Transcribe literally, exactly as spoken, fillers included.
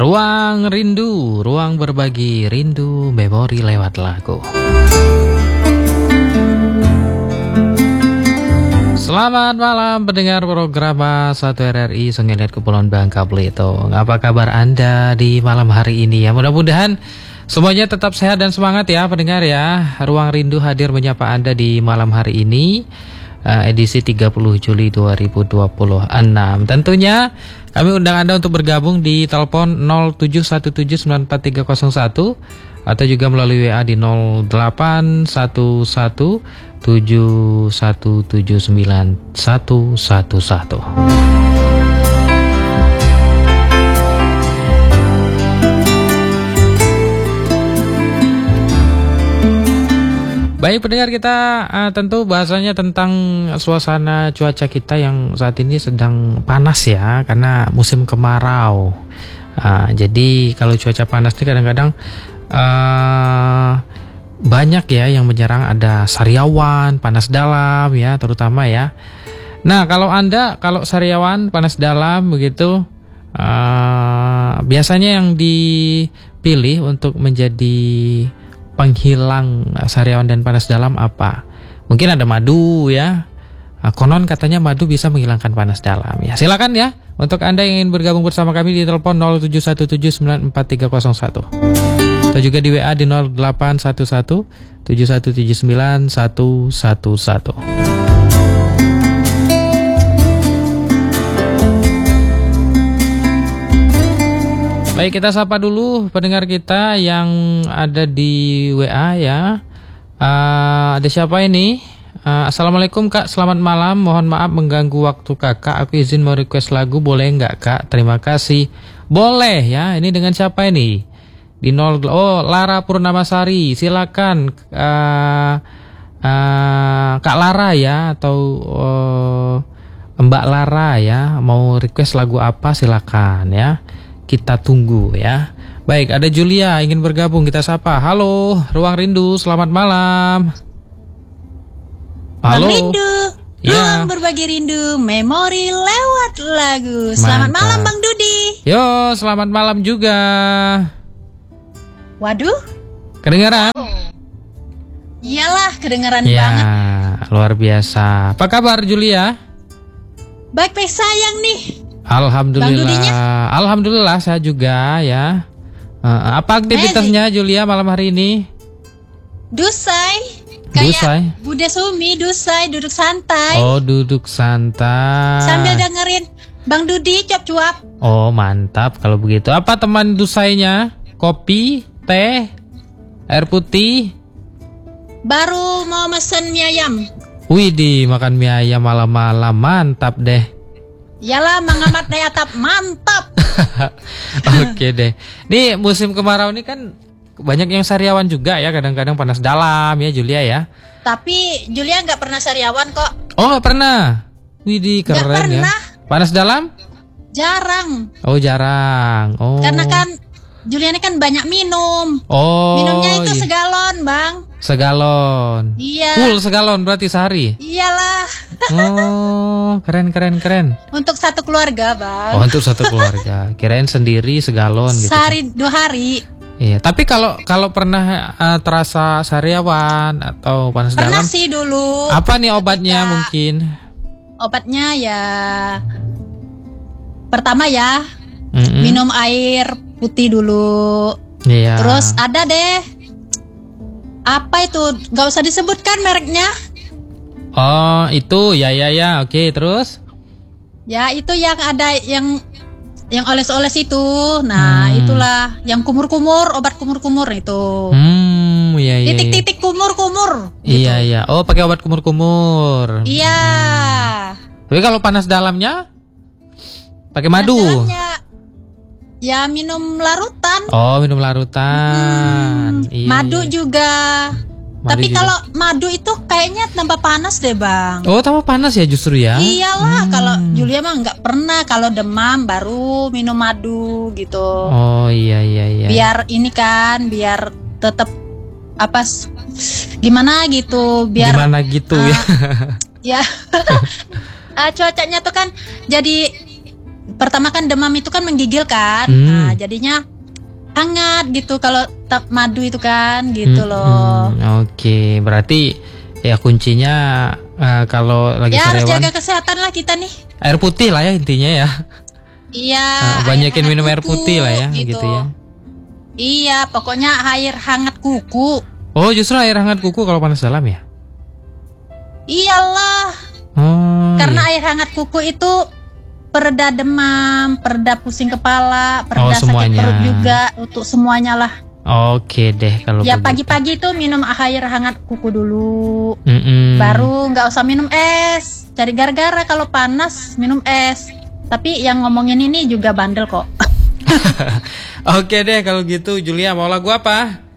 Ruang Rindu, ruang berbagi rindu memori lewat lagu. Selamat malam pendengar program satu R R I Sengilir Kepulauan Bangka Belitung. Apa kabar Anda di malam hari ini ya? Mudah-mudahan semuanya tetap sehat dan semangat ya pendengar ya. Ruang Rindu hadir menyapa Anda di malam hari ini, uh, edisi tiga puluh Juli dua ribu dua puluh enam. Tentunya kami undang Anda untuk bergabung di telepon nol tujuh satu tujuh sembilan empat tiga nol satu atau juga melalui W A di nol delapan satu satu tujuh satu tujuh sembilan satu satu satu. Baik pendengar, kita uh, tentu bahasanya tentang suasana cuaca kita yang saat ini sedang panas ya, karena musim kemarau. Uh, jadi kalau cuaca panas ini kadang-kadang uh, banyak ya yang menyerang, ada sariawan, panas dalam ya terutama ya. Nah kalau Anda, kalau sariawan, panas dalam begitu, uh, biasanya yang dipilih untuk menjadi penghilang sariawan dan panas dalam apa? Mungkin ada madu ya. Konon katanya madu bisa menghilangkan panas dalam ya. Silakan ya untuk Anda yang ingin bergabung bersama kami di telepon nol tujuh satu tujuh sembilan empat tiga nol satu atau juga di W A di nol delapan satu satu tujuh satu tujuh sembilan satu satu satu. Baik, kita sapa dulu pendengar kita yang ada di W A ya. Uh, ada siapa ini? Uh, Assalamualaikum Kak, selamat malam. Mohon maaf mengganggu waktu Kakak. Aku izin mau request lagu, boleh nggak Kak? Terima kasih. Boleh ya. Ini dengan siapa ini? Di nol. Oh, Lara Purnamasari. Silakan uh, uh, Kak Lara ya, atau uh, Mbak Lara ya. Mau request lagu apa? Silakan ya. Kita tunggu ya. Baik, ada Julia ingin bergabung, kita sapa. Halo, Ruang Rindu, selamat malam. Halo. Bang Rindu, ya. Ruang berbagi rindu, memori lewat lagu. Selamat Mantap. malam Bang Dudi. Yo, selamat malam juga. Waduh, Kedengaran? iyalah kedengaran Ya, banget. luar biasa. Apa kabar Julia? Baik-baik sayang nih. Alhamdulillah. Alhamdulillah saya juga ya. Uh, apa aktivitasnya Julia malam hari ini? Dusai. Kayak Dusai? Bude Sumi, dusai, duduk santai. Oh, duduk santai. Sambil dengerin Bang Dudi cuap-cuap. Oh, mantap kalau begitu. Apa teman dusainya? Kopi, teh, air putih? Baru mau mesen mie ayam. Widih, makan mie ayam malam-malam, mantap deh. Yalah, mangamat daya atap, mantap. Oke deh. Nih musim kemarau ini kan banyak yang sariawan juga ya, kadang-kadang panas dalam ya Julia ya. Tapi Julia nggak pernah sariawan kok. Oh, nggak pernah. Widih, keren Nggak ya. pernah. Panas dalam? Jarang. Oh, jarang. Oh. Karena kan Julia ini kan banyak minum. Oh. Minumnya itu iya. segalon, Bang. Segalon. Iya. Full segalon berarti sehari. Iyalah. Oh, keren keren keren. Untuk satu keluarga, Bang. Oh, untuk satu keluarga. Kirain sendiri segalon gitu. Sehari dua hari. Iya, tapi kalau kalau pernah uh, terasa sariawan atau panas Pernah dalam, sih dulu. apa nih obatnya Ketika- mungkin? Obatnya ya pertama ya, Mm-mm. minum air putih dulu. Iya. Terus ada deh. Apa itu? Gak usah disebutkan mereknya. Oh, itu ya ya ya. Oke, terus? Ya, itu yang ada yang yang oles-oles itu. Nah, Hmm. itulah yang kumur-kumur, obat kumur-kumur itu. Hmm, iya iya. Titik-titik kumur-kumur. gitu. Iya iya. Oh, pakai obat kumur-kumur. Iya. Tapi kalau panas dalamnya pakai madu. Dalamnya, ya minum larutan. Oh, minum larutan. Hmm, Iya, madu iya. juga. Madu Tapi juga. kalau madu itu kayaknya tambah panas deh, Bang. Oh, tambah panas ya justru ya? Iyalah, Hmm. kalau Julia mah nggak pernah. Kalau demam baru minum madu gitu. Oh, iya iya iya. Biar ini kan, biar tetap apa? s- Gimana gitu? Biar Gimana gitu ah, ya? ya. Ah, cuacanya tuh kan jadi pertama kan demam itu kan menggigil kan, Hmm. nah jadinya hangat gitu kalau tap madu itu kan gitu Hmm, loh. hmm, Oke, berarti ya kuncinya eh, kalau lagi Ya harus sariawan jaga kesehatan lah kita nih. air putih lah ya intinya ya. Iya. Eh, banyakin air minum hangat air kuku, putih lah ya gitu ya. Iya, pokoknya air hangat kuku. Oh, justru air hangat kuku kalau panas dalam ya? Iyalah, Oh, karena iya. air hangat kuku itu pereda demam, pereda pusing kepala, pereda Oh, sakit semuanya. perut juga, untuk semuanya lah. Oke deh kalau Ya begitu. pagi-pagi tuh minum air hangat kuku dulu, Mm-mm. baru nggak usah minum es. Cari gara-gara kalau panas minum es. Tapi yang ngomongin ini juga bandel kok. Oke deh kalau gitu, Julia mau lagu apa?